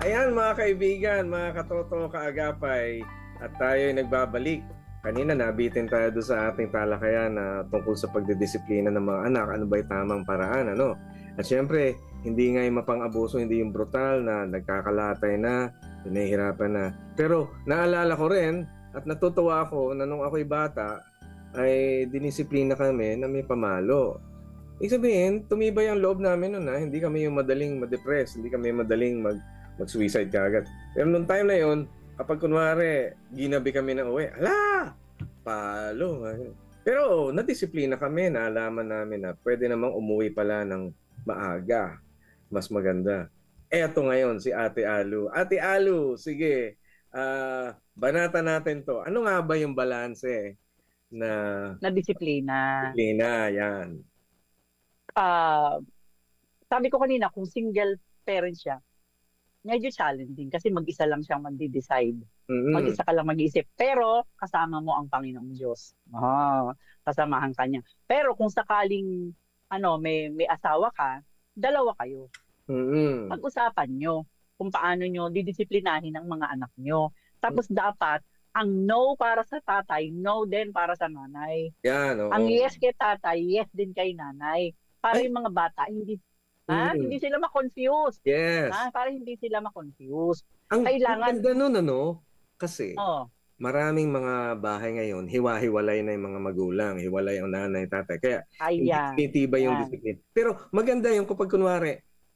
Ayan mga kaibigan, mga katoto, kaagapay, at tayo'y nagbabalik. Kanina nabitin tayo doon sa ating talakayan na tungkol sa pagdidisiplina ng mga anak, ano ba'y tamang paraan, ano? At syempre, hindi nga yung mapang-abuso, hindi yung brutal na nagkakalatay na, pinahihirapan na. Pero naalala ko rin at natutuwa ako na nung ako'y bata, ay dinisiplina kami na may pamalo. Ibig sabihin, tumibay ang loob namin noon, hindi kami yung madaling ma-depress, hindi kami madaling mag-suicide kaagad. Pero nung time na yon, kapag kunwari, ginabi kami na uwi, ala! Palo. Pero nadisiplina kami, naalaman namin na pwede namang umuwi pala ng maaga. Mas maganda. Eto ngayon, si Ate Alu. Ate Alu, sige, banata natin to. Ano nga ba yung balanse na Na disiplina. disiplina? Yan. Ah, sabi ko kanina, kung single parent siya, medyo challenging kasi mag-isa lang siyang magde-decide. Mm-mm. Mag-isa ka lang mag-iisip. Pero kasama mo ang Panginoong Diyos. Kasamahan ka niya. Pero kung sakaling may asawa ka, dalawa kayo. Mm-mm. Pag-usapan nyo kung paano nyo didisiplinahin ang mga anak nyo. Tapos dapat, ang no para sa tatay, no din para sa nanay. Yan, Ang oo. yes kay tatay, yes din kay nanay. Para Ay, yung mga bata, hindi mm, sila ma-confuse. yes. Para hindi sila ma-confuse. Ang Kailangan, ganda nun, ano? Kasi oh, maraming mga bahay ngayon, hiwa-hiwalay na yung mga magulang, hiwalay ang nanay, tatay. Kaya hindi ayan, tumitibay yung yan. disiplina. Pero maganda yung kapag kunwari,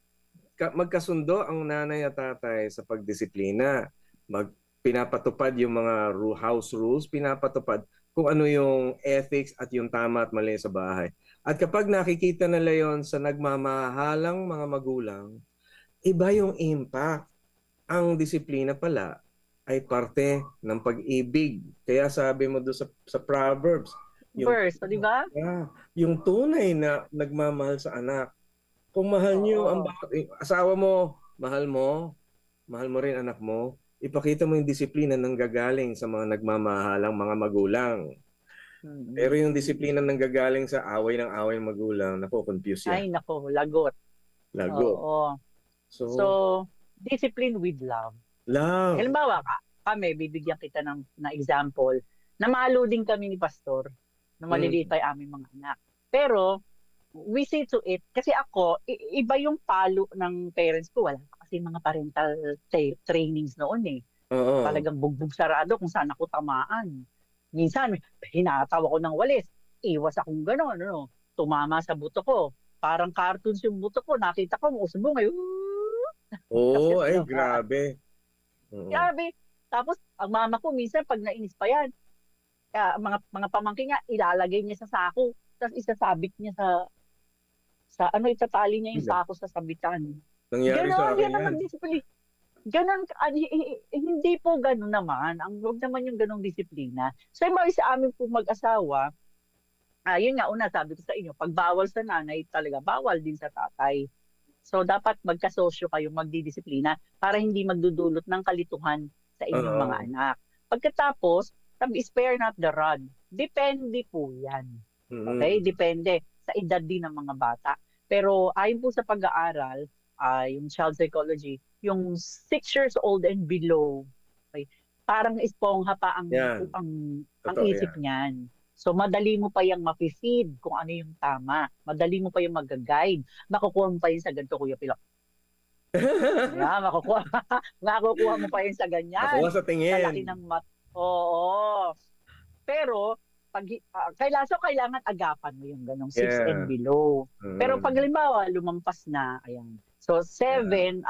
magkasundo ang nanay at tatay sa pagdisiplina. Pinapatupad yung mga house rules, pinapatupad kung ano yung ethics at yung tama at mali sa bahay. At kapag nakikita nila yon sa nagmamahalang mga magulang, iba yung impact. Ang disiplina pala ay parte ng pag-ibig. Kaya sabi mo doon sa Proverbs, yung, Verse, di ba? yung tunay na nagmamahal sa anak. Kung mahal niyo ang Oo. bawat asawa mo, mahal mo rin anak mo, ipakita mo yung disiplina ng gagaling sa mga nagmamahalang mga magulang. Pero Mm-mm. yung disiplina ng gagaling sa away ng magulang, confuse yan. Ay, nako, lagot. Lago. Oo. So, So, discipline with love. love. Halimbawa kami, bibigyan kita ng example, namalo din kami ni Pastor na maliliit Mm. pa yung aming mga anak. Pero, we see to it, kasi ako, iba yung palo ng parents ko. Wala pa kasi mga parental trainings noon eh. Oo. Talagang bugbog sarado kung saan ako tamaan. Minsan, hinataw ako ng walis. Iwas akong gano'n, tumama sa buto ko. Parang cartoons yung buto ko. Nakita ko, usbong eh. Oo, Kasi ay tinamaan. grabe. Oo. Grabe. Tapos, ang mama ko, minsan, pag nainis pa yan, mga pamangkin niya, ilalagay niya sa sako. Tapos isasabit niya itatali niya yung Hindi. sako sa sabitan. Nangyari sa Ganon, akin yan ang yan. magdisiplina. Ganon, hindi po ganon naman. Ang huwag naman yung ganong disiplina. So, yung mga sa amin po mag-asawa, yun nga, una sabi ko sa inyo, pag bawal sa nanay, talaga bawal din sa tatay. So, dapat magkasosyo kayo magdidisiplina para hindi magdudulot ng kalituhan sa inyong mga Oo. anak. Pagkatapos, sabi, spare not the rod. Depende po yan. Okay? Mm. Depende sa edad din ng mga bata. Pero ayon po sa pag-aaral, yung child psychology, yung 6 years old and below, okay, parang esponha pa Yan. ang Totoo isip yan. niyan. So, madali mo pa yung mapi-feed kung ano yung tama. Madali mo pa yung mag-guide. Makukuha mo pa yun sa ganito, Kuya Pilok. Yeah, makukuha, makukuha mo pa yun sa Nakuha ganyan. sa Sa tingin. laki ng Oo. Pero, kailangan agapan mo yung ganong 6 and Yeah. below. Pero pag Mm. halimbawa, lumampas na, ayan. So, Yeah. 7,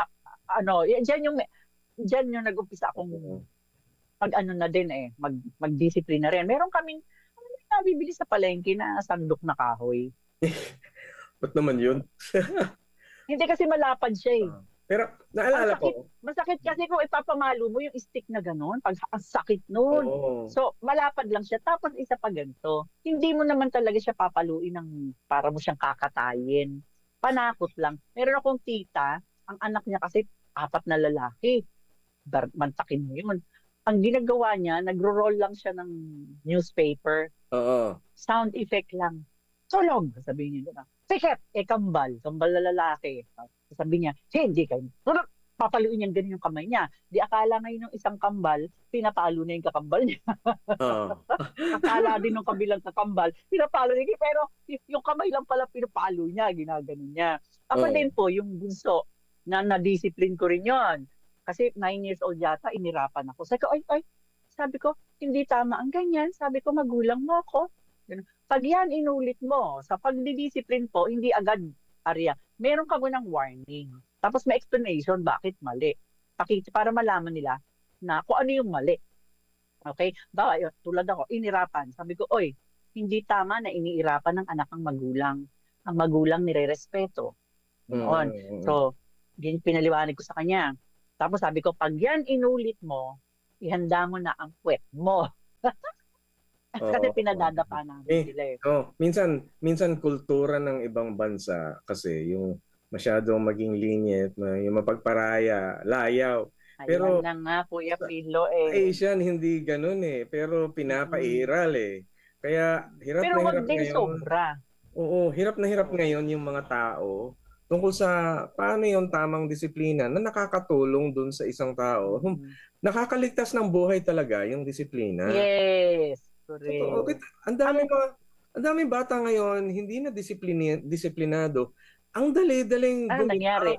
dyan yung nag-umpisa akong Oo. na din magdisiplina rin. Meron kaming, nabibili sa palengke na sandok na kahoy. Ba't naman yun? Hindi kasi malapad siya eh. Pero Ang naalala sakit. ko, Masakit kasi kung ipapamalo mo yung stick na gano'n. Ang sakit nun. oo. So, malapad lang siya. Tapos isa pa ganito. Hindi mo naman talaga siya papaluin para mo siyang kakatayin. Panakot lang. Meron akong tita, ang anak niya kasi 4 na lalaki. Mantakin mo yun. Ang ginagawa niya, nagro-roll lang siya ng newspaper. Oo. Sound effect lang. Tulog, sabihin niya. Sikat, kambal. Kambal na lalaki. Sabi niya, hindi kayo. Tulog. papaluin niyang ganun yung kamay niya. Di akala ngayon ng isang kambal, pinapalo na yung kakambal niya. Oo. Akala din ng kabilang kakambal, pinapalo niya. Pero yung kamay lang pala pinapalo niya, ginaganon niya. Ako Oo. din po, yung bunso, na-discipline ko rin yon. Kasi 9 years old yata, inirapan ako. Sabi ko, hindi tama ang ganyan. Sabi ko, magulang mo ako. Ganun. Pag yan inulit mo, sa pagdidisipline po, hindi agad, Arya, meron ka munang warning. Tapos may explanation bakit mali. Para malaman nila na kung ano yung mali. Okay? Bawa, tulad ako, inirapan. Sabi ko, oy, hindi tama na iniirapan ng anak ang magulang. Ang magulang nire-respeto. Ganoon. Mm. So, pinaliwanag ko sa kanya. Tapos sabi ko, pag yan inulit mo, ihanda mo na ang puwet mo. Kasi Oo. pinadadapa namin sila eh. Minsan kultura ng ibang bansa kasi yung masyadong maging lenient, yung mapagparaya, layaw. Ayan Pero na nga, Kuya sa Pilo eh. Asian hindi gano'n eh, pero Mm-mm. pinapairal eh. Kaya hirap Pero na wag hirap din ngayon. sobra. Oo, hirap na hirap Oo. ngayon yung mga tao tungkol sa paano yung tamang disiplina na nakakatulong dun sa isang tao. Mm-mm. Nakakaligtas ng buhay talaga yung disiplina. Yes, Totoo. correct. Ang Ang dami mga ang daming bata ngayon hindi na disiplinado. Ang dali-daling ano nangyari? bumigay.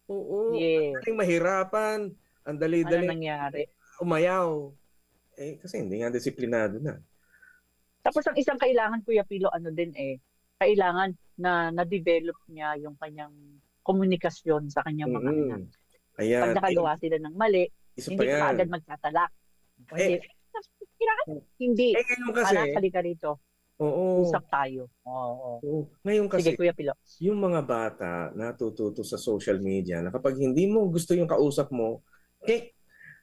Oo, ang Yes. daling mahirapan, ang Ano dali-daling nangyari? umayaw. Eh kasi hindi nga disiplinado na. Tapos ang isang kailangan, Kuya Pilo, ano din eh, kailangan na na-develop niya yung kanyang komunikasyon sa kanyang mga anak. Mm. Pag Ayan, nakagawa sila ng mali, isa pa hindi ka kaagad yan. magtatalak. O hindi, Eh, kailangan, hindi. ngayon kasi, Anak, halika rito. oo, Usap tayo. Oo. oo. Ngayon Sige, kasi, Kuya Pilo. yung mga bata natututo sa social media na kapag hindi mo gusto yung kausap mo, kick,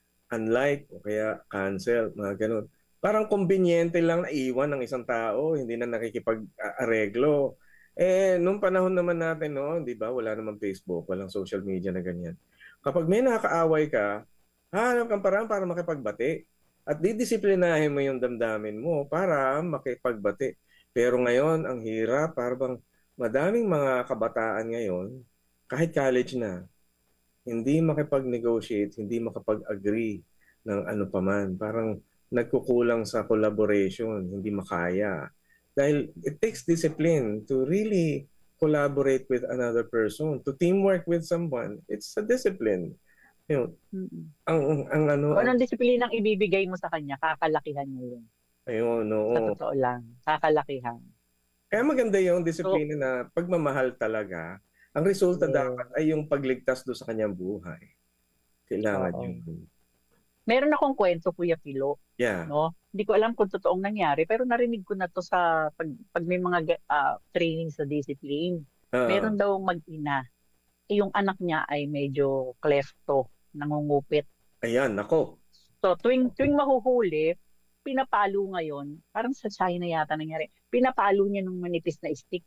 unlike, o kaya cancel, mga ganun. Parang kumbinyente lang na iwan ng isang tao, hindi na nakikipag-areglo. Eh, nung panahon naman natin noon, di ba, wala namang Facebook, walang social media na ganyan. Kapag may nakakaaway ka, hanap kang paraan para makipagbati. At didisiplinahin mo yung damdamin mo para makipagbati. Pero ngayon, ang hirap, parang madaming mga kabataan ngayon, kahit college na, hindi makipag-negotiate, hindi makapag-agree ng ano paman. Parang nagkukulang sa collaboration, hindi makaya. Dahil it takes discipline to really collaborate with another person, to teamwork with someone. It's a discipline. Yun. Mm-mm. Ang ano, Kung anong disiplinang ibibigay mo sa kanya, kakalakihan niya yun. ayun, Sa oo. totoo lang, kakalakihan. Kaya maganda yung So, disiplina na pagmamahal talaga. Ang resulta dapat yes. ay yung pagligtas do sa kanyang buhay. Kailangan Oo. yun. Meron akong kwento, Kuya Pilo, Yeah. no? Hindi ko alam kung totoong nangyari, pero narinig ko na to sa pag may mga training sa discipline. Ah, Meron daw mag-ina. Yung anak niya ay medyo klefto, nangungupit. ayan, nako. So, tuwing mahuhuli, pinapalo ngayon, parang sa China yata nangyari, pinapalo niya ng manipis na stick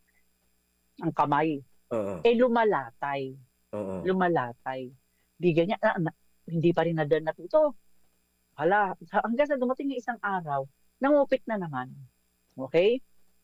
ang kamay. Oo. Eh, lumalatay. Oo. Lumalatay. Bigyan niya, hindi pa rin natuto. Hala, hanggang sa dumating yung isang araw, nangupit na naman. Okay?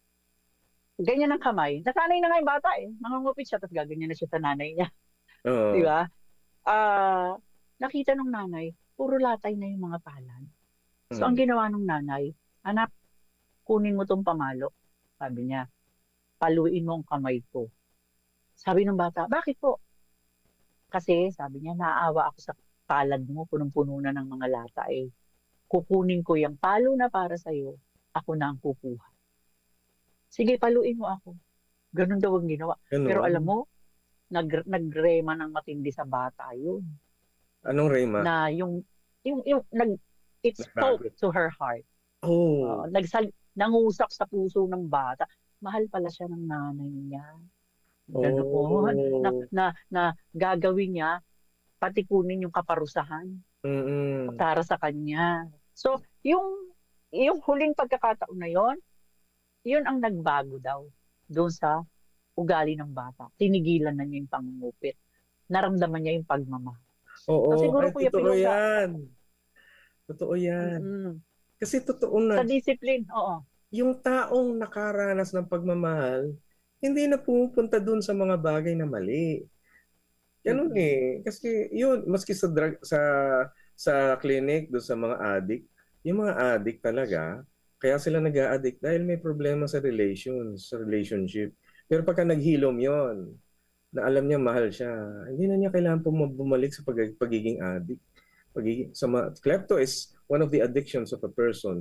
Ganyan ang kamay. Nasanay na nga yung bata eh. Nangungupit siya, tapos gaganyan na siya sa nanay niya. Di Oo. ba? Ah, nakita nung nanay, puro latay na yung mga palad. So, ang Mm. ginawa nung nanay, anak, kunin mo tong pamalo. Sabi niya, paluin mo ang kamay ko. Sabi ng bata, bakit po? Kasi, sabi niya, naaawa ako sa palad mo, punong-puno na ng mga lata eh. Kukunin ko yung palo na para sa'yo, ako na ang kukuha. Sige, paluin mo ako. Ganun daw ang ginawa. Pero alam Gano'n? mo, nagrema ng matindi sa bata yun. Anong rema? Na it spoke Nagbago. to her heart. Oh. Nangusap sa puso ng bata. Mahal pala siya ng nanay niya. Ganoon. Oh. Na gagawin niya, pati kunin yung kaparusahan Mm. para sa kanya. So, yung huling pagkakataon na yun ang nagbago daw doon sa ugali ng bata. Tinigilan na niya yung pangungupit. Naramdaman niya yung pagmamahal. So, Oo. siguro Ay, Kuya totoo Pilongga, yan. Totoo yan. mm, Kasi totoo na, sa discipline, oo. yung taong nakaranas ng pagmamahal, hindi na pumupunta dun sa mga bagay na mali. Ganun eh. Kasi yun, maski sa drug, sa clinic, do sa mga addict, yung mga addict talaga, kaya sila nag-a-addict dahil may problema sa relationship. Pero pagka naghilom yon, na alam niya mahal siya, hindi na niya kailangan bumalik sa pagiging addict. Klepto is one of the addictions of a person.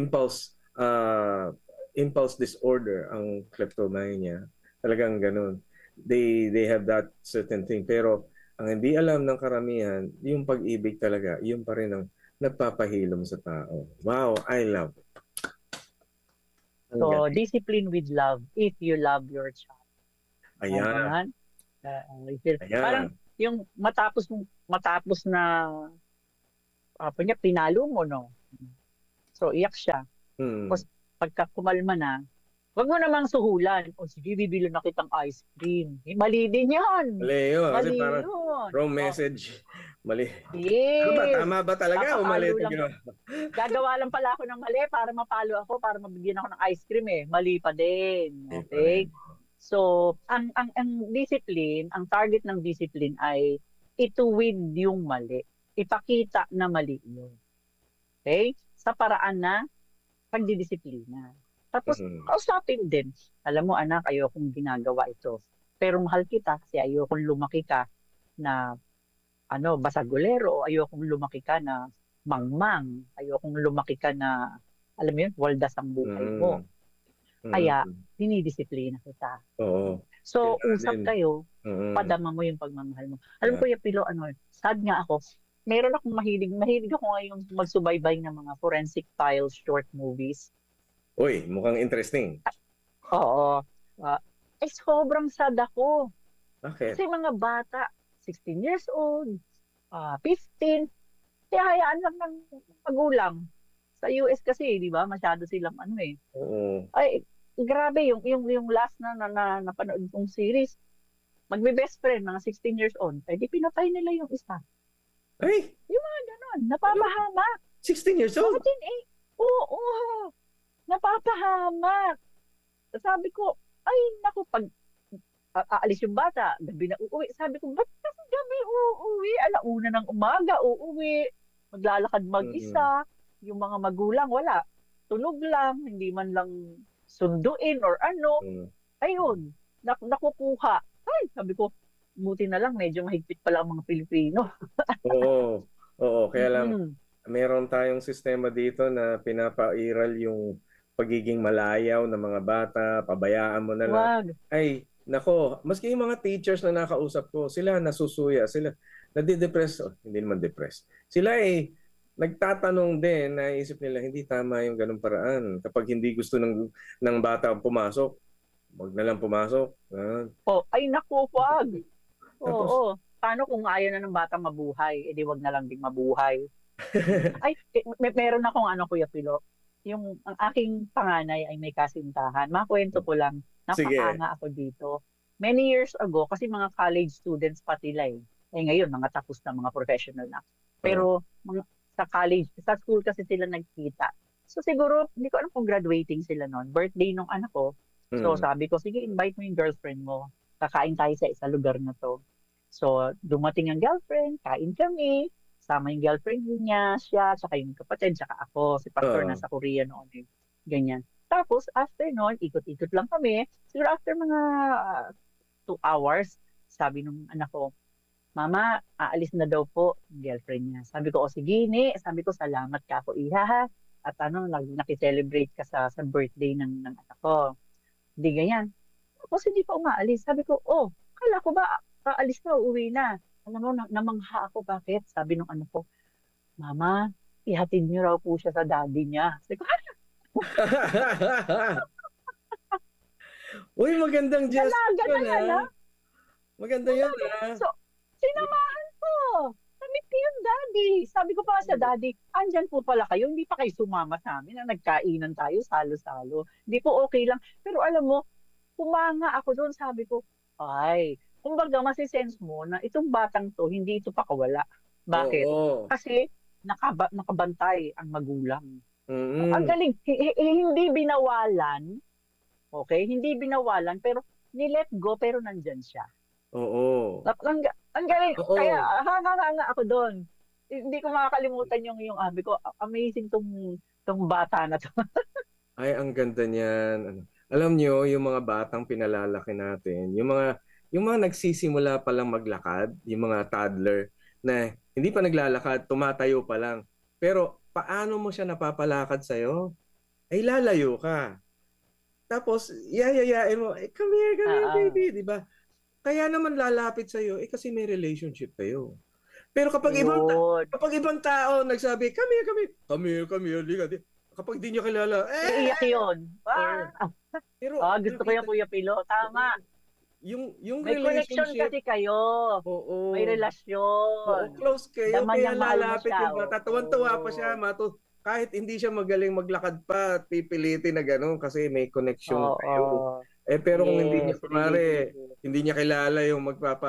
Impulse disorder ang kleptomania. Talagang ganun. They have that certain thing. Pero ang hindi alam ng karamihan, yung pag-ibig talaga, yun pa rin ang nagpapahilom sa tao. Wow, I love it. Ang So, galing. discipline with love if you love your child. Ayan. Parang Ayan. yung matapos na pinalo mo, no? So, iyak siya. Hmm. Tapos, pagka kumalma na, wag mo namang suhulan. O sige, bibili na kitang ice cream. Mali din yan. Mali yun. Kasi Mali parang yun. wrong message. Mali. Ano ba? Yes. Tama ba talaga o mali Papapalo ito lang. Gagawa lang pala ako ng mali para mapalo ako, para mabigyan ako ng ice cream eh. Mali pa din. Hindi pa rin. Okay? So, ang discipline, ang target ng discipline ay ituwid yung mali. Ipakita na mali yun. Okay? Sa paraan na pagdidisiplina. Tapos, Mhm. kausapin din. Alam mo, anak, ayokong ginagawa ito. Pero mahal kita kasi ayokong lumaki ka na basagulero, o ayokong lumaki ka na mangmang, ayokong lumaki ka na, alam mo yun, waldas ang buhay mo. Mhm. Kaya, Mhm. dinidisiplina kita. Oo. So, Kailangan usap din. kayo, Mhm. padama mo yung pagmamahal mo. Alam Yeah. ko, Pilo, sad nga ako. Meron akong mahilig ako ngayon magsubaybay ng mga forensic files short movies. Uy, mukhang interesting. Oo. Sobrang sad ako. Bakit? Kasi mga bata, 16 years old, 15, kaya hayaan lang ng magulang. Sa US kasi, di ba, masyado silang Oo. Ay, grabe, yung last na napanood kong series, magbe-best friend, mga 16 years old, eh di pinatay nila yung isa. Ay, Yung mga ganon, ano? napapahamak. 16 years Mga old? oo, napapahamak. Sabi ko, ay, naku, pag aalis yung bata, gabi na uuwi. Sabi ko, ba't kasi gabi uuwi? Alauna ng umaga, uuwi. Maglalakad Mhm. mag-isa. Yung mga magulang, wala. Tulog lang, hindi man lang sunduin or ano. Mhm. Ayun, nakukuha. Ay, sabi ko, buti na lang, medyo mahigpit pala ang mga Pilipino. Oo. Oo, kaya lang Mm-mm. meron tayong sistema dito na pinapairal yung pagiging malayaw ng mga bata, pabayaan mo na lang. Wag. Ay, nako, maski yung mga teachers na nakausap ko, sila nasusuya, sila nadidepress, hindi naman depressed. Sila nagtatanong din, naisip nila hindi tama yung ganung paraan. Kapag hindi gusto ng bata pumasok, wag na lang pumasok. Oh, ay, naku, wag. Tapos, Oo. Paano kung ayaw na ng bata mabuhay? Eh di wag na lang din mabuhay. Ay, meron akong Kuya Pilo. Ang aking panganay ay may kasintahan. Makwento ko lang, sige. napahanga ako dito. Many years ago, kasi mga college students pa sila eh. Eh ngayon, mga tapos na, mga professional na. Oh. Pero sa college, sa school kasi sila nagkita. So siguro, hindi ko alam kung graduating sila noon. Birthday nung anak ko. So Mm. sabi ko, sige, invite mo yung girlfriend mo. Kakain tayo sa isa lugar na to. So dumating ang girlfriend, kain kami. Sama yung girlfriend niya, siya, tsaka yung kapatid, tsaka ako. Si Pastor Oo. nasa Korea noon eh. Ganyan. Tapos, after noon, ikot-ikot lang kami. Siguro after mga 2 hours, sabi nung anak ko, Mama, aalis na daw po yung girlfriend niya. Sabi ko, o sige, ne. Sabi ko, salamat ka ako, iha ha. At nakicelebrate ka sa birthday ng anak ko. Hindi ganyan. Tapos hindi pa umaalis. Sabi ko, kala ko ba aalis na, uuwi na. Alam mo, namangha ako, bakit? Sabi nung anak ko, Mama, ihatid niyo raw po siya sa daddy niya. Sabi ko, Uy, magandang dalaga na gesture yan, ha? Maganda yun Dalaga. So, sinamahan ko. Namit ko yung daddy. Sabi ko pa sa daddy, andyan po pala kayo, hindi pa kayo sumama sa amin na nagkainan tayo, salo-salo. Hindi po okay lang. Pero alam mo, kumanga ako doon, sabi ko, ay, kumbaga masisense mo na itong batang to, hindi ito pakawala. Bakit? Oo. Kasi nakabantay ang magulang. Ang Mm. galing, hindi binawalan, okay? Hindi binawalan, pero nilet go, pero nandyan siya. Oo. Ang galing. Kaya Oo. hanga-hanga ako doon. Hindi ko makakalimutan yung abi ko. Amazing tong bata na to. Ay, ang ganda niyan. Ano. Alam niyo, yung mga batang pinalalaki natin, yung mga nagsisimula pa lang maglakad, yung mga toddler na hindi pa naglalakad, tumatayo pa lang. Pero paano mo siya napapalakad sa'yo? Ay lalayo ka. Tapos yayayain mo, come here Ah, baby, di ba? Kaya naman lalapit sa'yo, kasi may relationship kayo. Pero ayun. kapag ibang tao nagsabi, come here, liga. Kapag di niyo kilala, Iiyak yun. oh. Pero Gusto ko yung nakita, Kuya Pilo. Tama. yung May connection relationship, kasi kayo. May oo, oo, relasyon. close kayo, Daman kaya niyang mahal mo lalapit siya. yung bata. Tuwan-tuwa pa siya, Oo. kahit hindi siya magaling maglakad pa, at pipilitin na gano'n kasi may connection kayo. Oo. Pero kung hindi niya, Yes, really, kunwari, really. hindi niya kilala yung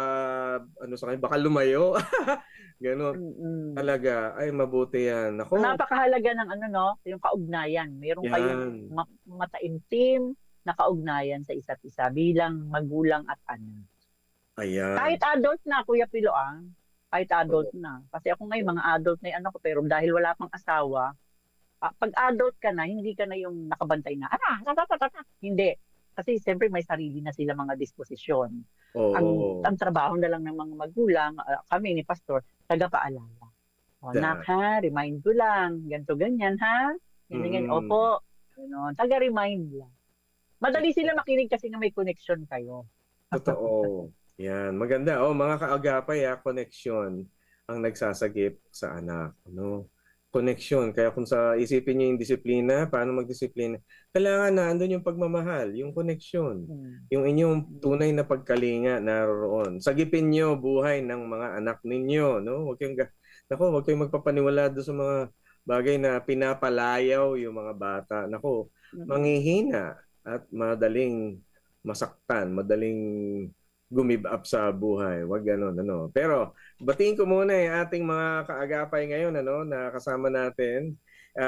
ano sa kanya, baka lumayo. Gano'n. Mm-mm. Talaga, ay mabuti yan. So, Ako, napakahalaga ng ano, no? Yung kaugnayan. Meron kayong yan. mataimtim na kaugnayan sa isa't isa bilang magulang at anak. Kahit Ayan. adult na, Kuya Pilo, ah. Kahit adult Oo. na. Kasi ako ngayon, mga adult na yung anak ko, pero dahil wala pang asawa, pag adult ka na, hindi ka na yung nakabantay na, Hindi. Kasi siyempre may sarili na sila mga disposisyon. Oo. Ang trabaho na lang ng mga magulang, kami ni Pastor, tagapaalala. O, nak Da. ha, remind ko lang, ganto ganyan ha. Ganyan, ganyan. Mm. Opo. Ano, taga-remind lang. Madali sila makinig kasi nga may connection kayo. Totoo. Yan, maganda. Oh, mga kaagapay, connection ang nagsasagip sa anak, ano? Connection. Kaya kung sa isipin niyo yung disiplina, paano magdisiplina? Kailangan na andun yung pagmamahal, yung connection, Hmm. yung inyong Hmm. tunay na pagkalinga naroon. Sagipin niyo buhay ng mga anak ninyo, no? Huwag kayong magpapaniwala doon sa mga bagay na pinapalayaw yung mga bata. Nako, Mm. manghihina at madaling masaktan, madaling gumib up sa buhay. Wag ganun, ano. Pero batiin ko muna yung ating mga kaagapay ngayon, ano, na kasama natin.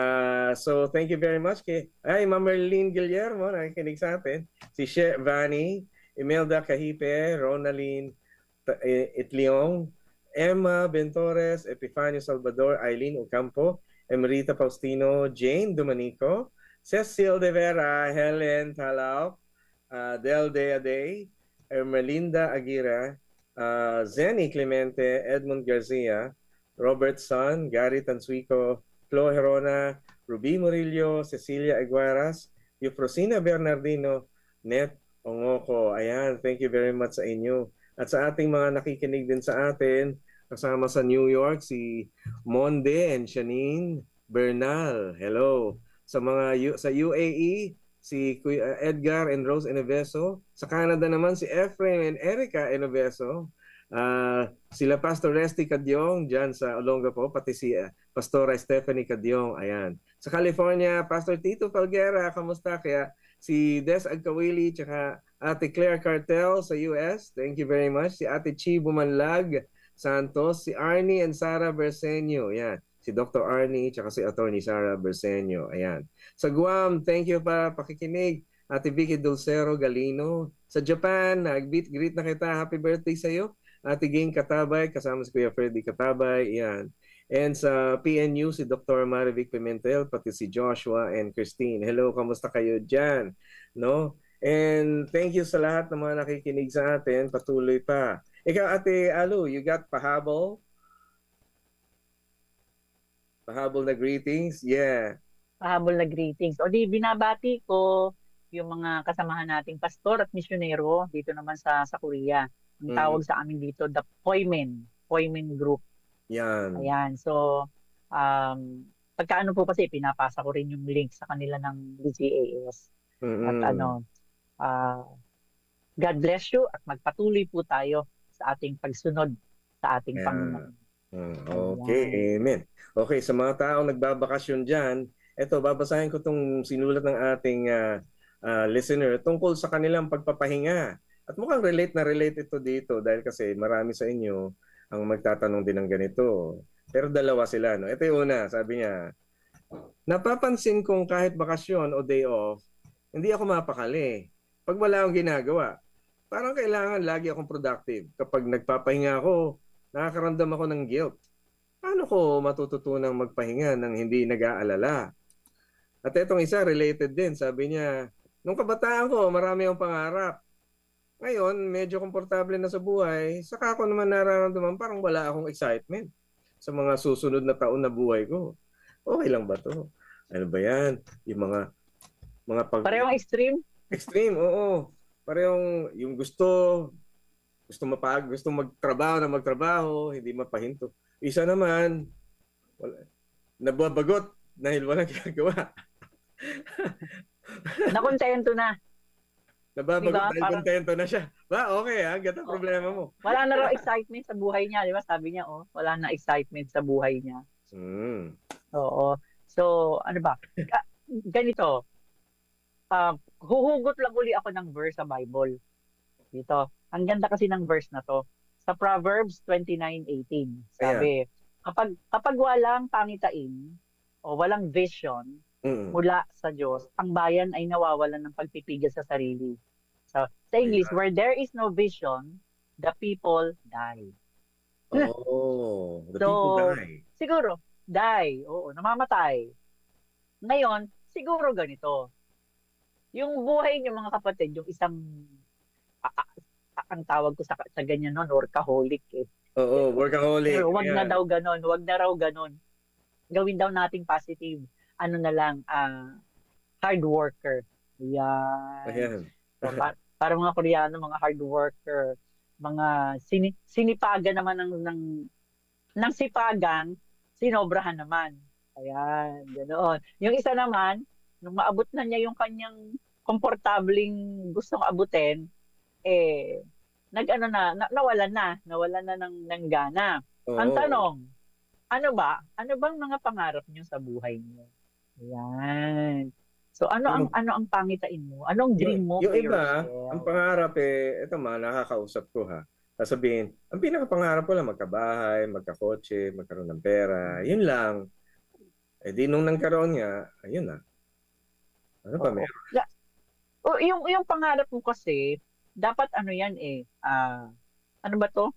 So thank you very much Ma'am Merlene Guillermo, nakikinig sa atin. Si She Vani, Imelda Cahipe, Ronaline Itliong, Emma Bentores, Epifanio Salvador, Eileen Ocampo, Emerita Faustino, Jane Domanico, Cecil De Vera, Helen Talao, Del Deaday, Ermelinda Aguirre, Zenny Clemente, Edmund Garcia, Robert Son, Gary Tansuico, Flo Herona, Ruby Murillo, Cecilia Aguaras, Eufrosina Bernardino, Net Ongoko. Ayan, thank you very much sa inyo. At sa ating mga nakikinig din sa atin, kasama sa New York, si Monde and Shanine Bernal. Hello. Sa UAE, si Kuya Edgar and Rose Eneveso. Sa Canada naman si Ephraim and Erica Eneveso. Sila Pastor Resty Cadyong dyan sa Olongapo, pati si Pastora Stephanie Cadyong. Ayan. Sa California, Pastor Tito Falguera, kamusta? Kaya si Des Agkawili, tsaka Ate Claire Cartel sa US. Thank you very much. Si Ate Chi Bumanlag Santos, si Arnie and Sarah Bersenio. Ayan. Si Dr. Arnie, tsaka si Attorney Sarah Bersenio. Ayan. Sa Guam, thank you pa pakikinig. Ate Vicky Dulcero Galino. Sa Japan, nag-greet na kita. Happy birthday sa iyo. Ate Ging Katabay, kasama si Kuya Freddy Katabay. Yan. And sa PNU, si Dr. Marivic Pimentel, pati si Joshua and Christine. Hello, kamusta kayo dyan? No? And thank you sa lahat ng mga nakikinig sa atin. Patuloy pa. Ikaw, Ate Alu, you got pahabol? Pahabol na greetings? Yeah. Pahabol na greetings. O di binabati ko yung mga kasamahan nating pastor at misyonero dito naman sa Korea. Ang Mm, tawag sa amin dito, the Poimen Group. yan. Ayan. So, pagkaano po kasi, pinapasa ko rin yung link sa kanila ng DCAS. At Mm-mm. ah, God bless you at magpatuloy po tayo sa ating pagsunod sa ating Yeah. Panginoon. Ayan. Okay, amen. Okay, sa mga taong nagbabakasyon dyan, eto, babasahin ko itong sinulat ng ating listener tungkol sa kanilang pagpapahinga. At mukhang relate na relate ito dito dahil kasi marami sa inyo ang magtatanong din ng ganito. Pero dalawa sila, no? Ito yung una, sabi niya, napapansin kong kahit bakasyon o day off, hindi ako mapakali. Pag wala akong ginagawa, parang kailangan lagi akong productive. Kapag nagpapahinga ako, nakakaramdam ako ng guilt. Paano ko matututunang magpahinga ng hindi nag-aalala? At itong isa, related din. Sabi niya, nung kabataan ko, marami akong pangarap. Ngayon, medyo komportable na sa buhay, saka ako naman nararamdaman parang wala akong excitement sa mga susunod na taon na buhay ko. Okay lang ba to? Ano ba yan? Yung mga Parehong extreme. extreme, oo. Parehong yung gusto magtrabaho na magtrabaho, hindi mapahinto. Isa naman, wala, nababagot dahil walang ginagawa. Nakontento na. Nababagot Diba? dahil Parang kontento na siya. Ba, okay ha, ganda problema mo. wala na raw excitement sa buhay niya, di ba? Sabi niya, oh, wala na excitement sa buhay niya. Hmm. Oo. So, ano ba? Ganito, huhugot lang uli ako ng verse sa Bible. Dito. Ang ganda kasi ng verse na to. Sa Proverbs 29:18, Ayan. sabi, kapag walang pangitain o walang vision Mm. mula sa Diyos, ang bayan ay nawawalan ng pagpipigil sa sarili. So, sa English, Ayan. where there is no vision, the people die. Oh, the So, people die. siguro, die. Oo, namamatay. Ngayon, siguro ganito. Yung buhay niyo mga kapatid, yung isang, ang tawag ko sa ganyan noon, workaholic eh. Oo, workaholic. Pero wag na Ayan. daw ganon, wag na raw ganon. Gawin daw nating positive. Ano na lang, hard worker. Yan. Ayan. So, para mga Koreano, mga hard worker, mga sinipagan naman ng sipagan, sinobrahan naman. Ayan, ganoon. Yung isa naman, nung maabot na niya yung kanyang komportabling gustong abutin, eh, nawalan na ng gana. Ang Oo. tanong, ano ba? Ano bang mga pangarap niyo sa buhay niyo? Ayan. So Yung, ano ang pangitain mo? Anong yung, dream mo yung for iba, ang yourself? pangarap ito nakakausap ko ha. Sasabihin, ang pinakapangarap ko lang magkabahay, magkakotse, magkaroon ng pera. Yun lang. Eh di nung nagkaroon nga, ayun na. Ano pa Oo. meron? Yung pangarap mo kasi, dapat ano yan eh, ano ba to?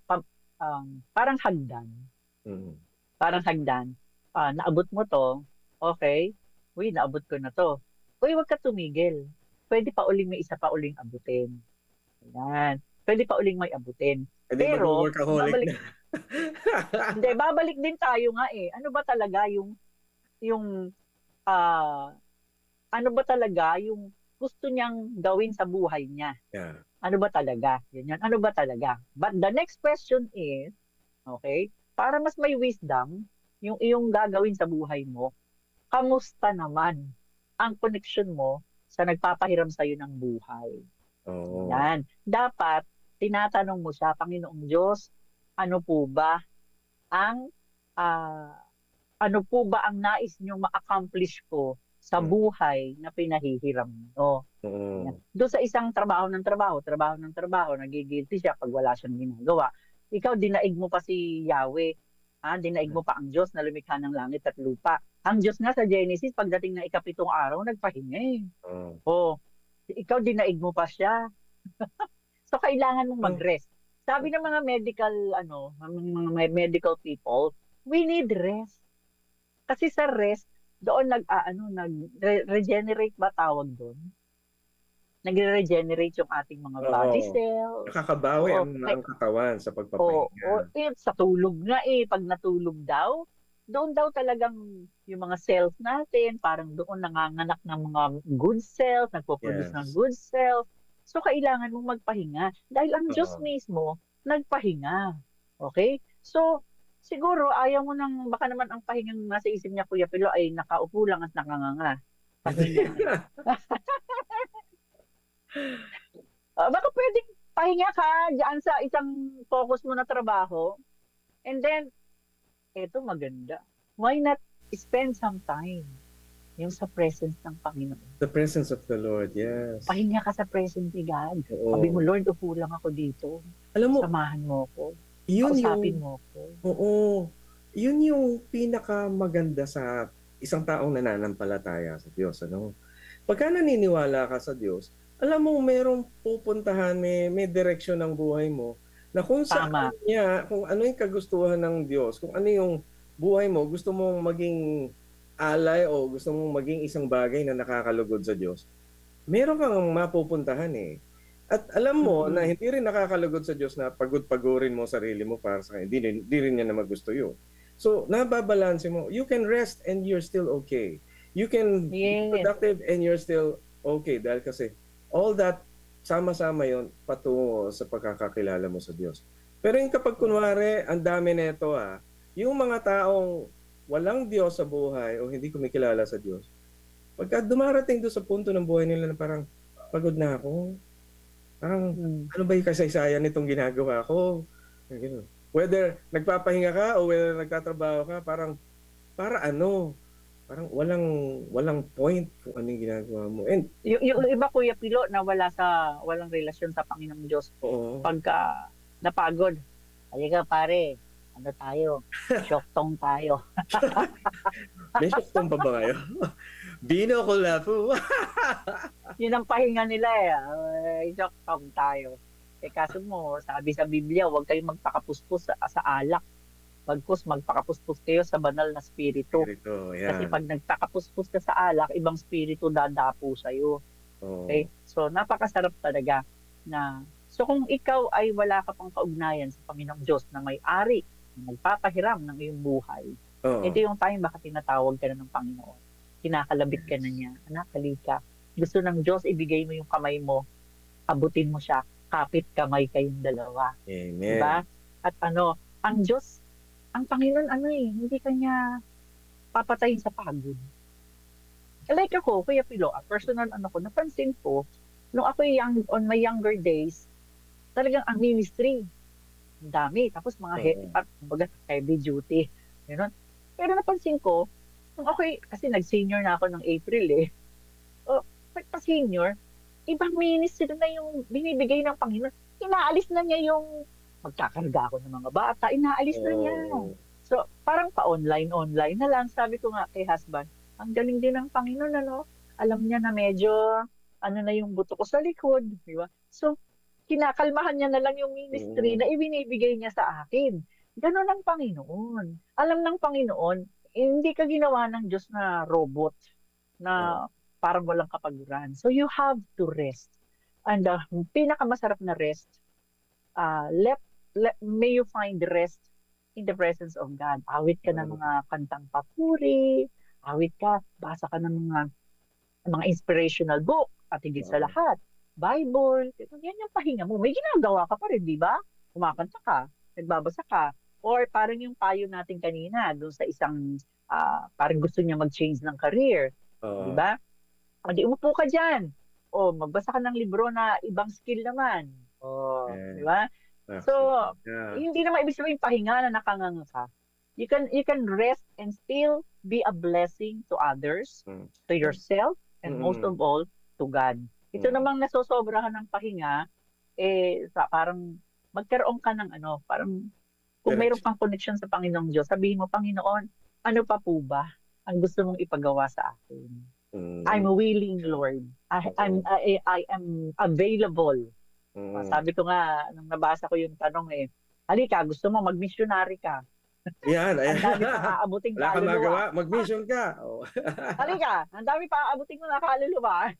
Parang hagdan. Mm. Parang hagdan. Naabot mo to, okay? Uy, naabot ko na to. Uy, wag ka tumigil. Pwede pa uling may isa pa uling abutin. Ayan. Pwede pa uling may abutin. Eh di Pero, mag-workaholic na. hindi, babalik din tayo nga eh. Ano ba talaga yung, ah, ano ba talaga yung gusto niyang gawin sa buhay niya? Yeah. Ano ba talaga? Ganyan. Ano ba talaga? But the next question is, okay, para mas may wisdom, yung iyong gagawin sa buhay mo, kamusta naman ang connection mo sa nagpapahiram sa'yo ng buhay? Oo. Yan. Dapat, tinatanong mo siya, Panginoong Diyos, ano po ba ang ah, ano po ba ang nais niyong ma-accomplish ko sa Mm. buhay na pinahihiram niyo? Yan. Oo. Doon sa isang trabaho ng trabaho, nagigilty siya pag wala siyang ginagawa. Ikaw, dinaig mo pa si Yahweh. Dinaig mo pa ang Diyos na lumikha ng langit at lupa. Ang Diyos nga sa Genesis, pagdating ng ikapitong araw, nagpahinga eh. Oo. Oh, ikaw dinaig mo pa siya. So, kailangan mong Oh. mag-rest. Sabi ng mga medical, mga medical people, we need rest. Kasi sa rest, doon nag-regenerate ba tawag doon? Nagre-regenerate yung ating mga body Oo. cells. Nakakabawi Oo, ang katawan sa oo, pagpapahinga. sa tulog nga eh, pag natulog daw, doon daw talagang yung mga cells natin, parang doon nanganganak ng mga good cells, nagpo-produce ng Yes. good cells. So, kailangan mong magpahinga. Dahil ang Diyos Oo. mismo, nagpahinga. Okay? So, siguro, ayaw mo baka naman ang pahingang nasa isip niya, Kuya Pilo, ay nakaupo lang at nakanganga. Pahinga. Baka pwedeng pahinga ka diyan sa isang focus mo na trabaho. And then, eto maganda. Why not spend some time yung sa presence ng Panginoon? The presence of the Lord, yes. Pahinga ka sa presence ni God. Oo. Sabi mo, Lord, upo lang ako dito. Alam mo, Samahan mo ako. yun Kausapin yung, mo ako. oo, yun yung pinakamaganda sa isang taong nananampalataya sa Diyos. Ano? Pagka naniniwala ka sa Diyos, alam mo merong pupuntahan, may direksyon ng buhay mo na kung Tama. saan niya, kung ano yung kagustuhan ng Diyos, kung ano yung buhay mo, gusto mong maging alay o gusto mong maging isang bagay na nakakalugod sa Diyos, meron kang mapupuntahan eh. At alam mo na Mm. hindi rin nakakalugod sa Diyos na pagod-pagurin mo sarili mo para sa kanya. Hindi rin niya naman gusto yun. So, nababalanse mo. You can rest and you're still okay. You can be Yes. productive and you're still okay. Dahil kasi all that, sama-sama yon patungo sa pagkakakilala mo sa Diyos. Pero yung kapag kunwari, ang dami nito yung mga taong walang Diyos sa buhay o hindi kumikilala sa Diyos, pagka dumarating doon sa punto ng buhay nila na parang pagod na ako, parang Mm. ano ba yung kasaysayan nitong ginagawa ko? Ganun. Whether nagpapahinga ka o whether nagtatrabaho ka, parang para ano, parang walang point kung ano yung ginagawa mo. And Yung iba, Kuya Pilo, na walang relasyon sa Panginoong Diyos, oo, pagka napagod, halika pare, ano tayo, syoktong tayo. may syuktong pa ba kayo? Bino ko na po. Yun ang pahinga nila eh. Syoktong tayo. Eh kaso mo, sabi sa Biblia, huwag kayong magpakapuspos sa alak. Bagkus magpakapuspos kayo sa banal na spirito. Spirito, Kasi yan. pag nagpakapuspos ka sa alak, ibang spirito dadapo sa'yo. Oo. Okay? So, napakasarap talaga na, so kung ikaw ay wala ka pang kaugnayan sa Panginoong Diyos na may-ari, na nagpapahiram ng iyong buhay, ito Oo. yung time baka tinatawag ka na ng Panginoon. Kinakalabit ka na Yes. niya. Anak, halika. Gusto ng Diyos, ibigay mo yung kamay mo, abutin mo siya, kapit kamay kayong dalawa. Amen. Diba? At ang Diyos, ang Panginoon, hindi kanya papatayin sa pagod. Like ako, Kuya Pilo, personal napansin ko, nung ako on my younger days, talagang ang ministry, ang dami. Tapos Oo. kumbaga, heavy duty. Ganun. Pero napansin ko, nung kasi nag-senior na ako ng April eh. O, pagka-senior, ibang ministry na yung binibigay ng Panginoon. Inaalis na niya yung magkakarga ako ng mga bata. Inaalis na niya. Oo. So, parang pa-online na lang. Sabi ko nga kay husband, ang galing din ng Panginoon, Alam niya na medyo, na yung buto ko sa likod, di ba? So, kinakalmahan niya na lang yung ministry Oo. na ibinibigay niya sa akin. Ganon ang Panginoon. Alam ng Panginoon, hindi ka ginawa ng Diyos na robot Oo. na parang walang kapaguran. So, you have to rest. And pinakamasarap na rest, may you find rest in the presence of God. Awit ka ng Oo. mga kantang papuri, awit ka, basa ka ng mga inspirational book, at higit sa Oo. lahat, Bible. Yan yung pahinga mo. May ginagawa ka pa rin, di ba? Kumakanta ka, nagbabasa ka, or parang yung payo natin kanina, doon sa isang, parang gusto niya mag-change ng career, di Oo. ba? O di umupo ka dyan. O magbasa ka ng libro na ibang skill naman. O, di Yes. ba? So, Actually. Yeah. hindi naman ibig sabihin pahinga na nakanganga ka. You can rest and still be a blessing to others, Mm. to yourself, and most Mm. of all, to God. Ito Mm. namang nasosobrahan ng pahinga, parang magkaroon ka ng parang kung mayroon Direksyon. kang connection sa Panginoong Diyos, sabihin mo, Panginoon, ano pa po ba ang gusto mong ipagawa sa akin? I'm Mm. willing, Lord. Oo. I am available. Mm. Sabi ko nga, nung nabasa ko yung tanong halika, gusto mo mag-missionary ka. Yan, ayan. Ang dami pang aabuting Wala kang kaluluwa. magawa, mag-mission ka. Oh. Halika, ang dami pang aabuting mo na kaluluwa.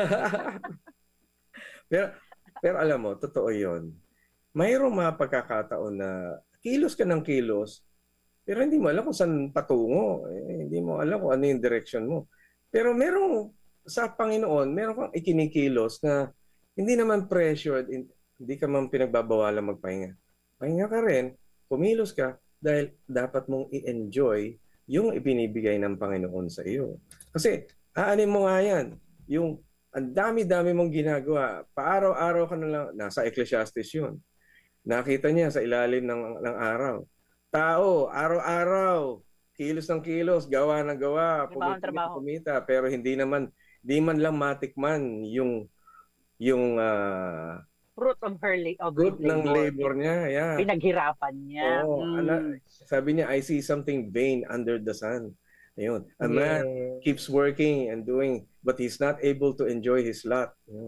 pero, pero alam mo, totoo yun. Mayroong mga pagkakataon na kilos ka ng kilos, pero hindi mo alam kung saan patungo. Hindi mo alam kung ano yung direction mo. Pero sa Panginoon, meron kang ikinikilos na hindi naman pressured, hindi ka man pinagbabawalan magpahinga. Pahinga ka rin, kumilos ka, dahil dapat mong i-enjoy yung ibinibigay ng Panginoon sa iyo. Kasi, aanin mo nga yan, yung ang dami-dami mong ginagawa, paaraw-araw ka na lang, nasa Ecclesiastes yun. Nakita niya sa ilalim ng araw. Tao, araw-araw, kilos ng kilos, gawa ng gawa, Trabaho kumita ang ng trabaho. kumita, pero di man lang matikman yung Fruit of his fruit ng labor. labor niya. Yeah. Pinaghirapan niya. Oo, sabi niya, I see something vain under the sun. Ayun. A man Yes. keeps working and doing, but he's not able to enjoy his lot. Ayun. So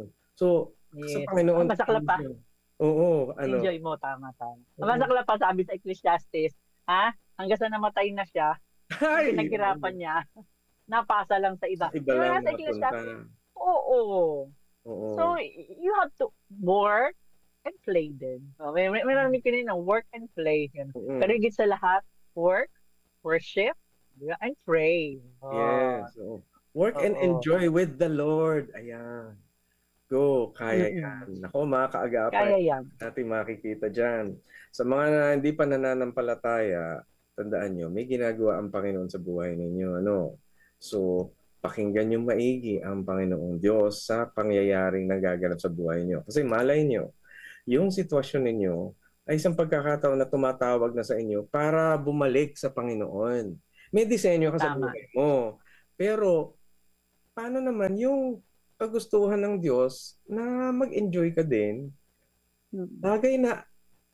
So, sa Yes. Panginoon, Masaklap pa. oo, ano, Enjoy mo, tama. oo. Masaklap pa sabi sa Ecclesiastes, hanggang sa namatay na siya, yung Ay, pinaghirapan niya, napasa lang sa sa iba. iba Di ba lang nga sa napunta. Ecclesiastes? Oo. So, Oo. you have to work and play din. So, may narinig ko na work and play. Yan. Pero Mm. higit sa lahat, work, worship, di ba, and pray. Oh, Yes, oo. Work and oo. enjoy with the Lord. Ayan. Go, kaya Mm-mm. yan. Nako, mga kaagapay, Kaya yan. natin makikita dyan. Sa mga na hindi pa nananampalataya, tandaan nyo, may ginagawa ang Panginoon sa buhay ninyo. Ano? So, pakinggan nyo maigi ang Panginoong Diyos sa pangyayaring nagaganap sa buhay nyo. Kasi malay nyo, yung sitwasyon ninyo ay isang pagkakataon na tumatawag na sa inyo para bumalik sa Panginoon. May disenyo ka sa Tama. buhay mo. Pero, paano naman yung kagustuhan ng Diyos na mag-enjoy ka din, Mm. bagay na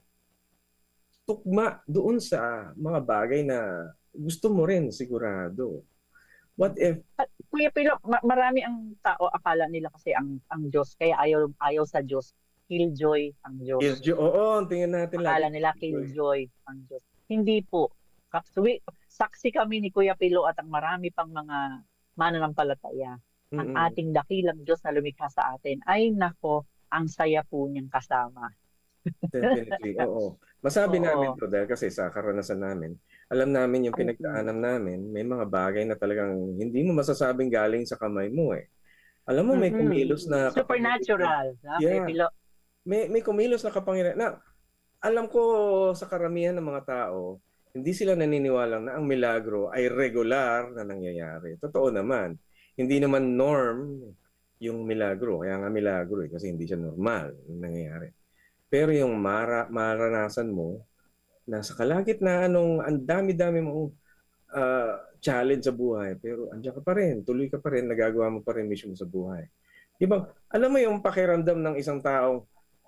tugma doon sa mga bagay na gusto mo rin sigurado. What if, At Kuya Pilo, marami ang tao akala nila kasi ang Diyos, kaya ayaw sa Diyos, killjoy ang Diyos. oo, tingnan natin lagi. Akala nila killjoy ang Diyos. Hindi po. Saksi kami ni Kuya Pilo at ang marami pang mga mananampalataya. Ang Mm-mm. ating dakilang Diyos na lumikha sa atin, ay nako, ang saya po niyang kasama. Definitely, oo. Masabi namin Oo. to dahil kasi sa karanasan namin, alam namin yung Mm-mm. pinagdaanan namin, may mga bagay na talagang hindi mo masasabing galing sa kamay mo eh. Alam mo, may Mm-mm. kumilos na kapangyarihan. Supernatural, na Kuya Yeah, Pilo. may kumilos na kapangyarihan. Na, alam ko sa karamihan ng mga tao, hindi sila naniniwala na ang milagro ay regular na nangyayari. Totoo naman. Hindi naman norm yung milagro. Kaya nga milagro eh, kasi hindi siya normal na nangyayari. Pero yung maranasan mo na sa kalagitnaan nung ang dami-dami mong challenge sa buhay, pero andiyan ka pa rin, tuloy ka pa rin, nagagawa mo pa rin mission sa buhay. Diba, alam mo yung pakiramdam ng isang taong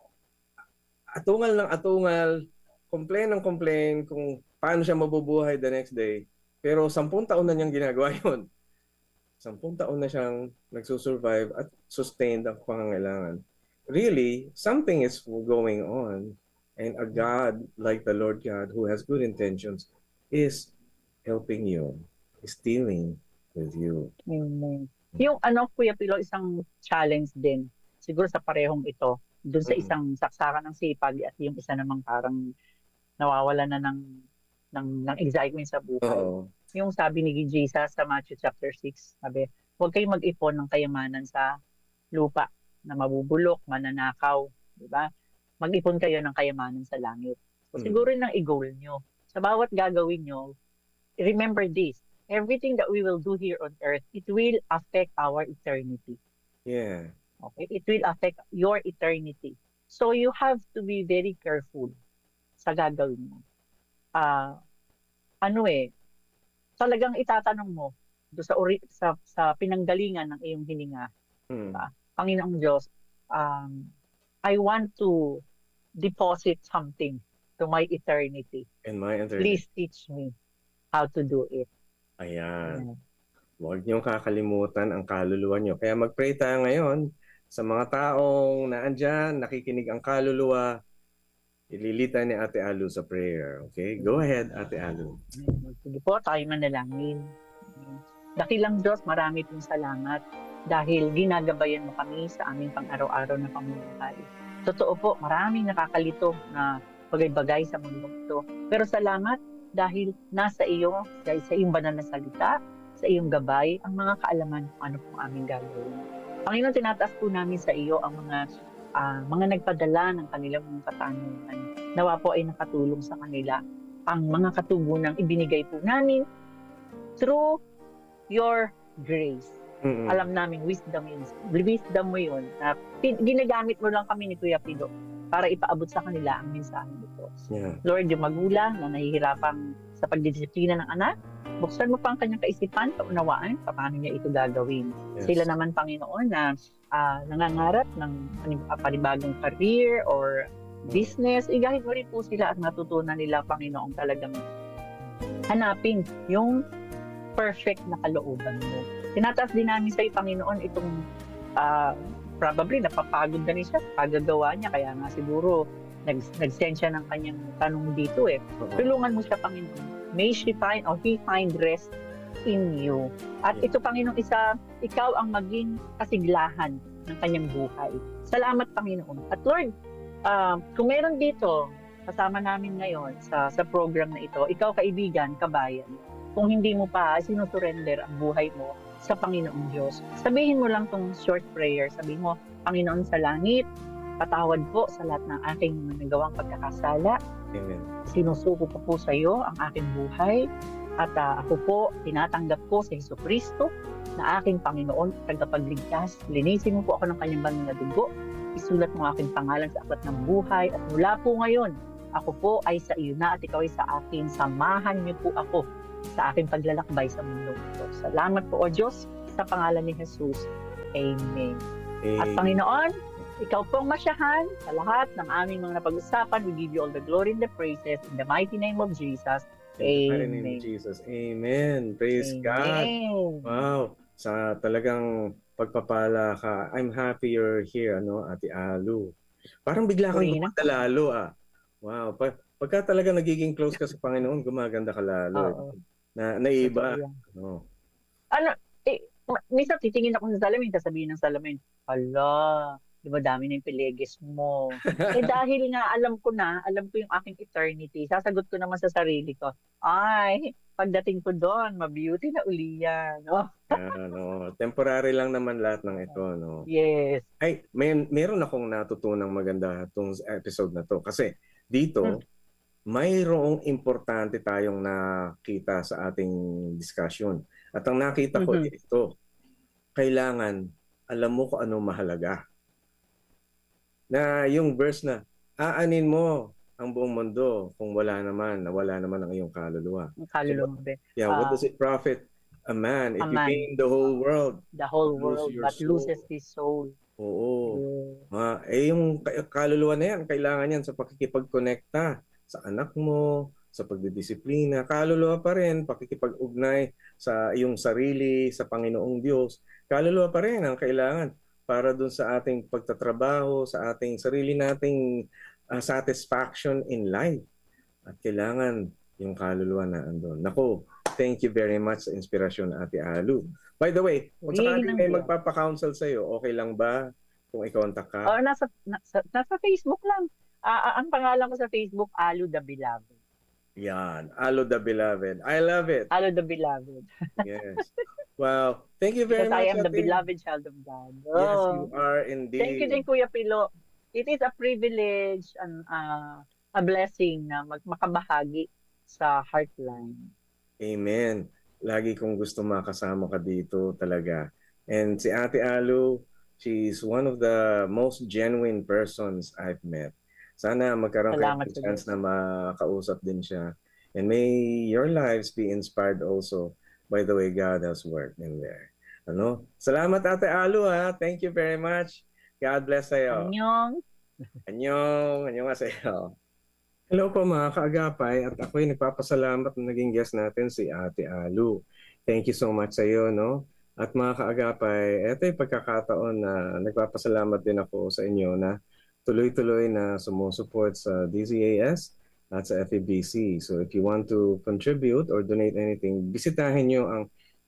atungal ng atungal, complain ng complain kung paano siya mabubuhay the next day, pero 10 taon na niyang ginagawa yun. 10 taon na siyang nagsusurvive at sustained ang pangangailangan. Really, something is going on. And a God like the Lord God who has good intentions is helping you, is dealing with you. Amen. Yung Kuya Pilo, isang challenge din, siguro sa parehong ito, dun sa Mm. isang saksakan ng sipag at yung isa namang parang nawawala na ng excitement sa buhay. Oo. Yung sabi ni Jesus sa Matthew chapter 6, sabi, huwag kayong mag-ipon ng kayamanan sa lupa na mabubulok, mananakaw, di ba? Mag-ipon kayo ng kayamanan sa langit. So, Mm. siguro ng i-goal nyo. Sa bawat gagawin nyo, remember this, everything that we will do here on earth, it will affect our eternity. Yeah. Okay? It will affect your eternity. So you have to be very careful sa gagawin mo. Talagang itatanong mo do sa pinanggalingan ng iyong hininga, Mm. diba? Panginoong Diyos, I want to deposit something to my eternity. And my internet. Please teach me how to do it. Ayan. Huwag niyong kakalimutan ang kaluluwa niyo. Kaya mag-pray tayo ngayon sa mga taong naandyan, nakikinig ang kaluluwa. Ililita ni Ate Alu sa prayer. Okay? Go ahead, Ate Alu. Sige po, tayo manalangin. Dakilang Diyos, marami pong salamat dahil ginagabayan mo kami sa aming pang-araw-araw na pamumuhay. Totoo po, maraming nakakalito na bagay-bagay sa mundong ito. Pero salamat dahil nasa iyo, dahil sa iyong banal na salita, sa iyong gabay, ang mga kaalaman kung ano pong aming gagawin. Panginoon, tinataas po namin sa iyo ang mga nagpadala ng kanilang mga katanungan. Nawa po ay nakatulong sa kanila ang mga katugunang ibinigay po namin through your grace. Mm-mm. Alam namin wisdom mo yun na ginagamit mo lang kami ni Kuya Pido para ipaabot sa kanila ang mensahe nito. Yeah. Lord, yung magulang na nahihirapan sa pagdidisiplina ng anak, buksan mo pa ang kanyang kaisipan, kaunawaan, paano niya ito gagawin. Yes. Sila naman, Panginoon, na nangangarap ng panibagong career or business, igahit mo rin po sila at matutunan nila, Panginoon, talagang hanapin yung perfect na kalooban mo. Tinataas din namin sa iyo, Panginoon, itong probably napapagod na rin siya sa pagagawa niya. Kaya nga siguro nag-send siya ng kanyang tanong dito eh. Oo. Tulungan mo siya, Panginoon. May she find or he find rest in you. At Yeah. ito, Panginoon, ikaw ang maging kasiglahan ng kanyang buhay. Salamat, Panginoon. At Lord, kung meron dito, kasama namin ngayon sa program na ito, ikaw, kaibigan, kabayan, kung hindi mo pa sinusurrender ang buhay mo sa Panginoong Diyos, sabihin mo lang tong short prayer. Sabihin mo, Panginoon sa langit, patawad po sa lahat ng aking nagawang pagkakasala. Amen. Sinusuko ko po sa iyo ang aking buhay. At ako po, tinatanggap ko sa Jesucristo na aking Panginoon at tagapagligtas. Linisin mo po ako ng kanyang banal na dugo. Isulat mo aking pangalan sa aklat ng buhay. At mula po ngayon, ako po ay sa iyo na at ikaw ay sa akin. Samahan niyo po ako sa aking paglalakbay sa mundo ito. Salamat po, O Diyos, sa pangalan ni Jesus. Amen. At Panginoon, ikaw pong masyahan sa lahat ng aming mga napag-usapan. We give you all the glory and the praises in the mighty name of Jesus. In the name Amen. of Jesus. Amen. Praise God. Wow. Sa talagang pagpapala ka. I'm happy you're here, Ate Alu. Parang bigla kang Purina. gumanda lalo, Wow. Pagka talaga nagiging close ka sa Panginoon, gumaganda ka lalo. Oo. Naiba. Totoo yan. No. Minsan titingin ako sa salamin, sasabihin ng salamin, hala, di ba dami na yung pilegis mo? Dahil nga alam ko yung aking eternity, sasagot ko naman sa sarili ko, ay, pagdating ko doon, ma-beauty na uli yan. Oh. Temporary lang naman lahat ng ito, no? Yes. Ay, meron akong natutunang maganda itong episode na to. Kasi dito, mayroong importante tayong nakita sa ating discussion. At ang nakita ko ito, kailangan alam mo kung ano mahalaga. Na yung verse na, aanin mo ang buong mundo kung wala naman ang iyong kaluluwa. Kaluluwa. What does it profit a man if you gain the whole world? The whole world, but loses his soul. Oo. Yung kaluluwa na yan, kailangan yan sa pakikipag-connecta sa anak mo, sa pagdidisiplina. Kaluluwa pa rin, pakikipag-ugnay sa iyong sarili, sa Panginoong Diyos. Kaluluwa pa rin ang kailangan para dun sa ating pagtatrabaho, sa ating sarili nating satisfaction in life. At kailangan yung kaluluwa na andun. Naku, thank you very much sa inspirasyon, Ate Alu. By the way, kung sakaling may magpapa-counsel sa'yo, okay lang ba kung i-contact ka? Nasa Facebook lang. Ang pangalan ko sa Facebook, Alu the Beloved. Yan, Alu the Beloved. I love it. Alu the Beloved. Yes. Wow. Thank you very much. Because I am the beloved child of God. Yes, you are indeed. Thank you din, Kuya Pilo. It is a privilege and a blessing na makabahagi sa Heartline. Amen. Lagi kong gusto makasama ka dito talaga. And si Ate Alu, she's one of the most genuine persons I've met. Sana magkaroon kayo ng chance na makausap din siya. And may your lives be inspired also by the way God has worked in there. Salamat, Ate Alu, Thank you very much. God bless sa'yo. Annyeong. Annyeong nga sa'yo. Hello po mga kaagapay at ako'y nagpapasalamat na naging guest natin si Ate Alu. Thank you so much sa iyo, At mga kaagapay, ito yung pagkakataon na nagpapasalamat din ako sa inyo na tuloy-tuloy na sumusuport sa DZAS at sa FEBC. So if you want to contribute or donate anything, bisitahin nyo ang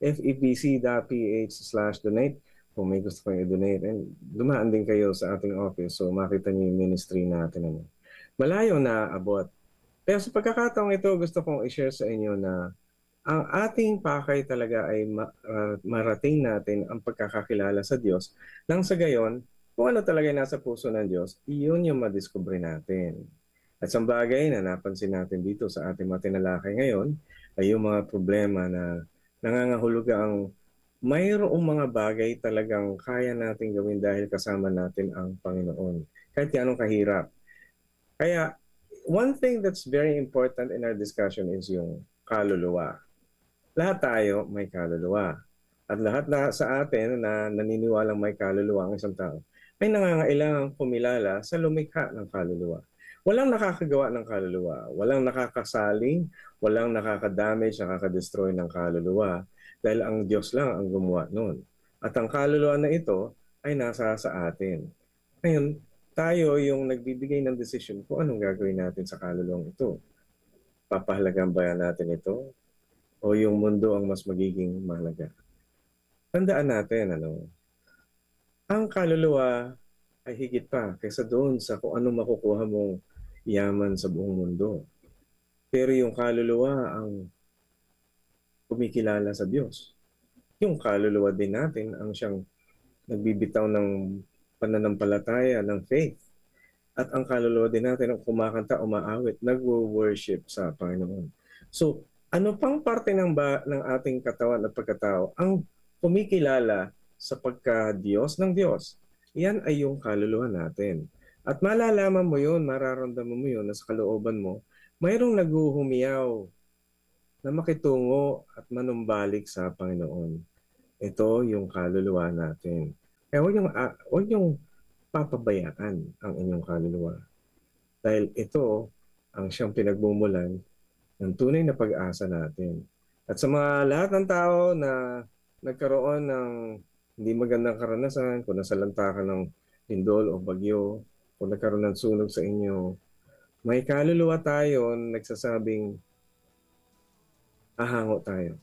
febc.ph/donate kung may gusto kayo i-donate. And dumaan din kayo sa ating office so makita nyo yung ministry natin. Malayo na abot. Pero sa pagkakataong ito, gusto kong i-share sa inyo na ang ating pakay talaga ay marating natin ang pagkakakilala sa Diyos. Nang sa gayon, kung ano talaga nasa puso ng Diyos, iyon yung madiskubre natin. At sa bagay na napansin natin dito sa ating mga tinalakay ngayon, ay yung mga problema na nangangahulugang mayroong mga bagay talagang kaya natin gawin dahil kasama natin ang Panginoon. Kahit anong kahirap. Kaya, one thing that's very important in our discussion is yung kaluluwa. Lahat tayo may kaluluwa. At lahat na sa atin na naniniwalang may kaluluwa ang isang tao, may nangangailangang kumilala sa lumikha ng kaluluwa. Walang nakakagawa ng kaluluwa. Walang nakakasaling, walang nakakadamage, nakakadestroy ng kaluluwa dahil ang Diyos lang ang gumawa noon. At ang kaluluwa na ito ay nasa sa atin. Ngayon, tayo yung nagbibigay ng desisyon kung anong gagawin natin sa kaluluwang ito. Papahalagan ba natin ito? O yung mundo ang mas magiging mahalaga? Tandaan natin, ang kaluluwa ay higit pa kaysa doon sa kung ano makukuha mong yaman sa buong mundo. Pero yung kaluluwa ang kumikilala sa Diyos. Yung kaluluwa din natin ang siyang nagbibitaw ng pananampalataya, ng faith. At ang kaluluwa din natin ang kumakanta, umaawit, nagwo-worship sa Panginoon. So, ano pang parte ng ating katawan at pagkatao ang kumikilala sa pagka-Diyos ng Diyos? Yan ay yung kaluluwa natin. At malalaman mo yun, mararamdaman mo yun na sa kalooban mo, mayroong naghuhumiyaw na makitungo at manumbalik sa Panginoon. Ito yung kaluluwa natin. Kaya huwag yung papabayaan ang inyong kaluluwa. Dahil ito ang siyang pinagmumulan ng tunay na pag-asa natin. At sa mga lahat ng tao na nagkaroon ng hindi magandang karanasan, kung nasalanta ka ng lindol o bagyo, kung nagkaroon ng sunog sa inyo, may kaluluwa tayo nagsasabing, hahango tayo.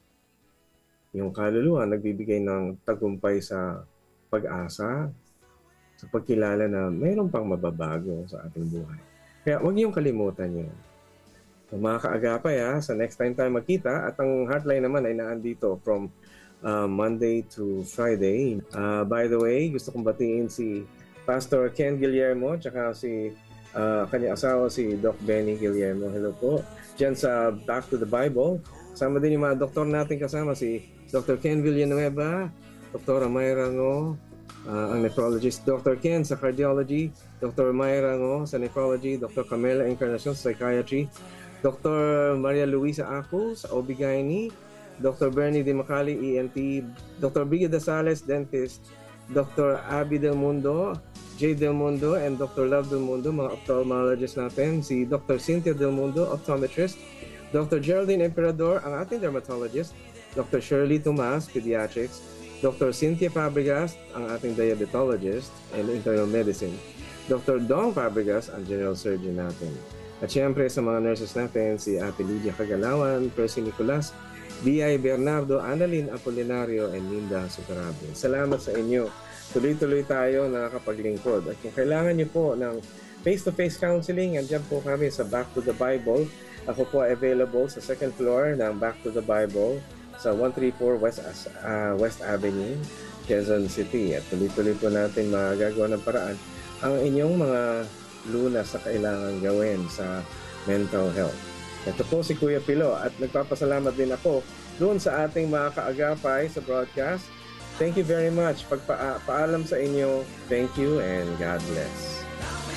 Yung kaluluwa nagbibigay ng tagumpay sa pag-asa, sa pagkilala na mayroon pang mababago sa ating buhay. Kaya huwag niyong kalimutan yun. So, mga kaagapay sa next time tayo magkita, at ang hotline naman ay naandito from Monday to Friday. By the way, gusto kong batiin si Pastor Ken Guillermo, tsaka si kanyang asawa si Doc Benny Guillermo. Hello po. Diyan sa Back to the Bible. Kasama din yung mga doktor natin kasama, si Dr. Ken Villanueva, Dr. Mayra Ngo, ang nephrologist, Dr. Ken sa cardiology, Dr. Mayra Ngo sa nephrology, Dr. Camela Encarnacion sa psychiatry, Dr. Maria Luisa Acu sa OB-GYN, Dr. Bernie De Macali, ENT, Dr. Brigida Sales, dentist, Dr. Abby Del Mundo, Jay Del Mundo, and Dr. Love Del Mundo, mga ophthalmologist natin, si Dr. Cynthia Del Mundo, optometrist, Dr. Geraldine Emperador, ang ating dermatologist, Dr. Shirley Tomas, pediatrics, Dr. Cynthia Fabregas, ang ating diabetologist and internal medicine, Dr. Dong Fabregas, ang general surgeon natin. At syempre sa mga nurses natin, si Ate Lydia Kagalawan, Percy Nicolas, B.I. Bernardo, Annalyn Apolinario, and Linda Sutarabe. Salamat sa inyo. Tuloy-tuloy tayo nakakapaglingkod. At kung kailangan niyo po ng face-to-face counseling, andyan po kami sa Back to the Bible. Ako po ay available sa second floor ng Back to the Bible sa 134 West Avenue, Quezon City. At tuloy-tuloy po natin magagawa ng paraan ang inyong mga lunas sa kailangan gawin sa mental health. Ito po si Kuya Pilo at nagpapasalamat din ako doon sa ating mga kaagapay sa broadcast. Thank you very much. Paalam sa inyo. Thank you and God bless.